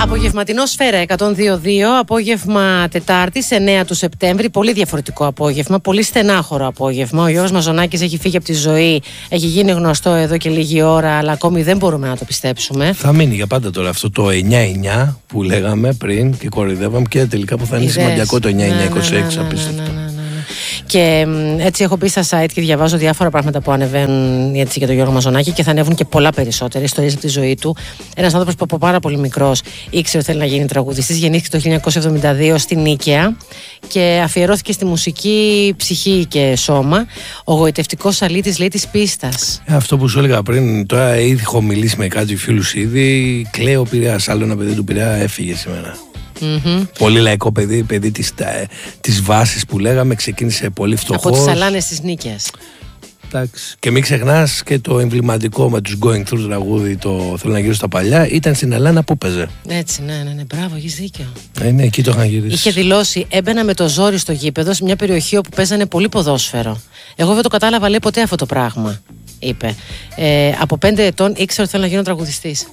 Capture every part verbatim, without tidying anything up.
Απογευματινό Σφαίρα εκατόν δύο κόμμα δύο, απόγευμα Τετάρτης εννέα του Σεπτέμβρη. Πολύ διαφορετικό απόγευμα, πολύ στενάχωρο απόγευμα. Ο Γιώργος Μαζονάκης έχει φύγει από τη ζωή, έχει γίνει γνωστό εδώ και λίγη ώρα, αλλά ακόμη δεν μπορούμε να το πιστέψουμε. Θα μείνει για πάντα τώρα αυτό το εννιά εννιά που λέγαμε πριν και κοροϊδεύαμε, και τελικά που θα είναι σημαντικό το εννιά εννιά είκοσι έξι. Απίστευτο. Και έτσι έχω πει στα site και διαβάζω διάφορα πράγματα που ανεβαίνουν έτσι για τον Γιώργο Μαζονάκη, και θα ανέβουν και πολλά περισσότερα ιστορίες από τη ζωή του. Ένας άνθρωπος που από πάρα πολύ μικρός ήξερε ότι θέλει να γίνει τραγουδιστής. Γεννήθηκε το χίλια εννιακόσια εβδομήντα δύο στην Νίκαια και αφιερώθηκε στη μουσική ψυχή και σώμα. Ο γοητευτικός αλήτης, λέει, της πίστας. Αυτό που σου έλεγα πριν, τώρα ήδη έχω μιλήσει με κάτι φίλους ήδη. Κλαίω ο Πειραιάς, άλλο ένα παιδί του Πειραιά έφυγε σήμερα. Mm-hmm. Πολύ λαϊκό παιδί, παιδί της, της βάσης που λέγαμε, ξεκίνησε πολύ φτωχός. Από τις σαλάνες της Νίκαιας. Εντάξει. Και μην ξεχνάς και το εμβληματικό με τους Going Through τραγούδι, το Θέλω να γυρίσω στα παλιά, ήταν στην Ελλάδα που παίζε. Έτσι, ναι, ναι, ναι, μπράβο, έχεις δίκιο. Ε, ναι, εκεί το είχαν γυρίσει. Είχε δηλώσει, έμπαινα με το ζόρι στο γήπεδο, σε μια περιοχή όπου παίζανε πολύ ποδόσφαιρο. Εγώ δεν το κατάλαβα, λέει, ποτέ αυτό το πράγμα, είπε. Ε, από πέντε ετών ήξερα ότι θέλω να γίνω τραγουδιστής.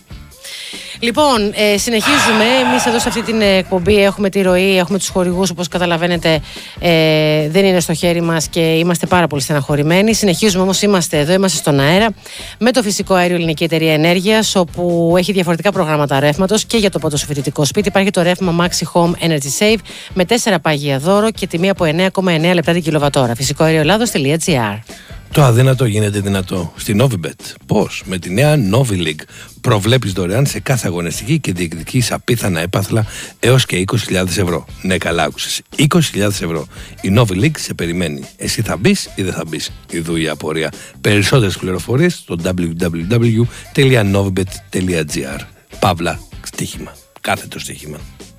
Λοιπόν, ε, συνεχίζουμε. Εμείς εδώ σε αυτή την εκπομπή έχουμε τη ροή, έχουμε τους χορηγούς, όπως καταλαβαίνετε, ε, δεν είναι στο χέρι μας και είμαστε πάρα πολύ στεναχωρημένοι. Συνεχίζουμε όμως, είμαστε εδώ, είμαστε στον αέρα με το φυσικό αέριο Ελληνική Εταιρεία Ενέργειας, όπου έχει διαφορετικά προγράμματα ρεύματος και για το πρωτοσοφητικό σπίτι. Υπάρχει το ρεύμα Maxi Home Energy Save με τέσσερα πάγια δώρο και τιμή από εννέα κόμμα εννέα λεπτά την κιλοβατόρα. φυσικό αέριο ελλάδος τελεία τζι άρ. Το αδύνατο γίνεται δυνατό στη Novibet. Πώς? Με τη νέα Novi League. Προβλέπεις δωρεάν σε κάθε αγωνιστική και διεκδικείς απίθανα έπαθλα έως και είκοσι χιλιάδες ευρώ. Ναι, καλά άκουσες. είκοσι χιλιάδες ευρώ. Η Novi League σε περιμένει. Εσύ θα μπεις ή δεν θα μπεις? Ιδού η απορία. Περισσότερες πληροφορίες στο double-u double-u double-u τελεία novibet τελεία τζι άρ. Παύλα, στοίχημα. Κάθετο στοίχημα.